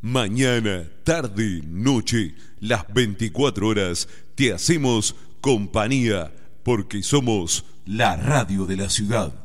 Mañana, tarde, noche, las 24 horas, te hacemos compañía porque somos la radio de la ciudad.